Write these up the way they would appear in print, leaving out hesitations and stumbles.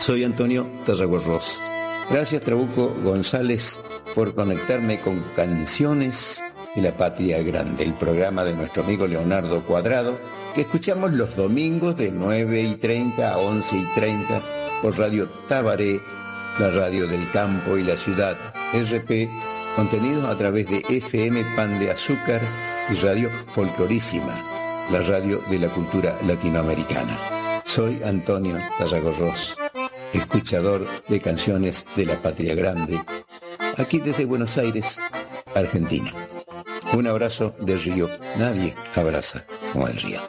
Soy Antonio Tarragorros. Gracias, Trabuco González, por conectarme con Canciones de la Patria Grande, el programa de nuestro amigo Leonardo Cuadrado, que escuchamos los domingos de 9:30 a 11:30 por Radio Tabaré, la radio del campo y la ciudad, RP, contenidos a través de FM Pan de Azúcar y Radio Folclorísima, la radio de la cultura latinoamericana. Soy Antonio Tarragorros, escuchador de Canciones de la Patria Grande, aquí desde Buenos Aires, Argentina. Un abrazo del río. Nadie abraza como el río.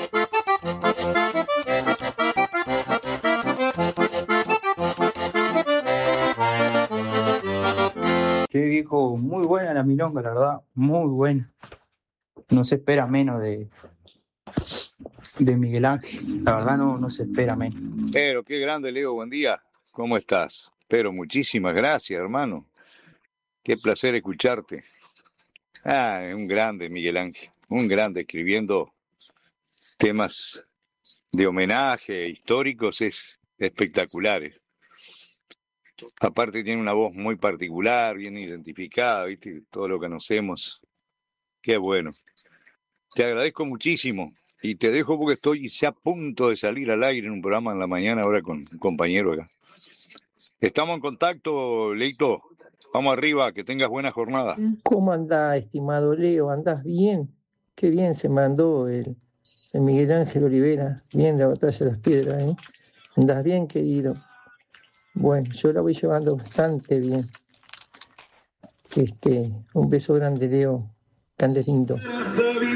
Che, viejo, muy buena la milonga, la verdad, muy buena. No se espera menos de Miguel Ángel, la verdad no se espera menos. Pero qué grande, Leo, buen día. ¿Cómo estás? Pero muchísimas gracias, hermano. Qué placer escucharte. Es un grande, Miguel Ángel, un grande escribiendo temas de homenaje históricos, es espectaculares. Aparte tiene una voz muy particular, bien identificada, ¿viste? Todo lo que conocemos. Qué bueno. Te agradezco muchísimo y te dejo porque estoy ya a punto de salir al aire en un programa en la mañana ahora con un compañero acá. Estamos en contacto, Leito. Vamos arriba, que tengas buena jornada. ¿Cómo andás, estimado Leo? ¿Andás bien? Qué bien se mandó el Miguel Ángel Olivera. Bien la batalla de las piedras, ¿eh? ¿Andás bien, querido? Bueno, yo la voy llevando bastante bien. Un beso grande, Leo. Que andes lindo.